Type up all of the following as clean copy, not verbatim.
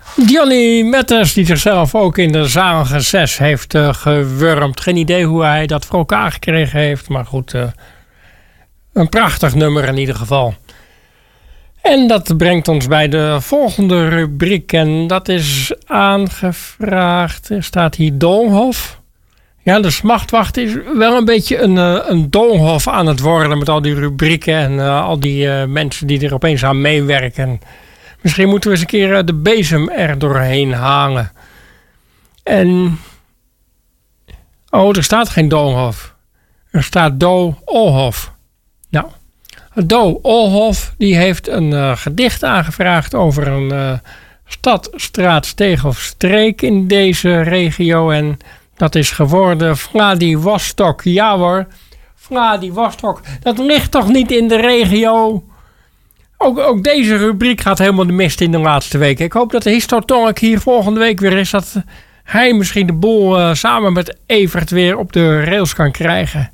Johnny Metters, die zichzelf ook in de zalige 6 heeft gewurmd. Geen idee hoe hij dat voor elkaar gekregen heeft. Maar goed, een prachtig nummer in ieder geval. En dat brengt ons bij de volgende rubriek. En dat is aangevraagd. Er staat hier Doolhof. Ja, de Smachtwacht is wel een beetje een doolhof aan het worden. Met al die rubrieken en al die mensen die er opeens aan meewerken. Misschien moeten we eens een keer de bezem er doorheen hangen. En... Oh, er staat geen Doolhof. Er staat Do-Olhof. Nou, Do-Olhof die heeft een gedicht aangevraagd over een stad, straat, steeg of streek in deze regio. En dat is geworden Vladivostok. Ja hoor, Vladivostok. Dat ligt toch niet in de regio... Ook deze rubriek gaat helemaal de mist in de laatste weken. Ik hoop dat de Histotonk hier volgende week weer is. Dat hij misschien de boel samen met Evert weer op de rails kan krijgen.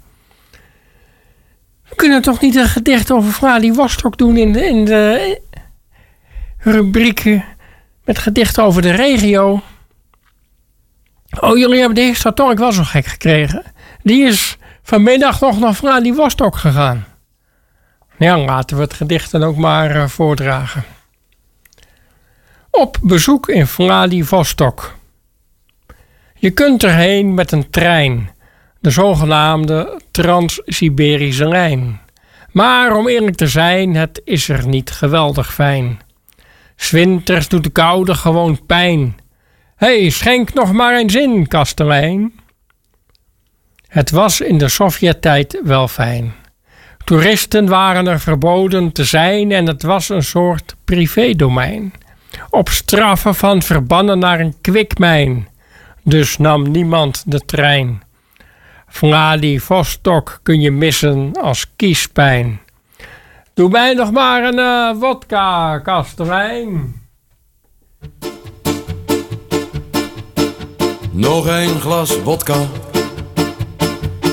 We kunnen toch niet een gedicht over Vladivostok doen in de rubriek met gedichten over de regio. Oh, jullie hebben de Histotonk wel zo gek gekregen. Die is vanmiddag nog naar Vladivostok gegaan. Ja, laten we het gedicht dan ook maar voordragen. Op bezoek in Vladivostok. Je kunt erheen met een trein, de zogenaamde Trans-Siberische lijn. Maar om eerlijk te zijn, het is er niet geweldig fijn. 's Winters doet de koude gewoon pijn. Hé, schenk nog maar eens in, kastelein. Het was in de Sovjet-tijd wel fijn. Toeristen waren er verboden te zijn en het was een soort privédomein. Op straffe van verbannen naar een kwikmijn. Dus nam niemand de trein. Vladivostok kun je missen als kiespijn. Doe mij nog maar een wodka, kastelein. Nog een glas wodka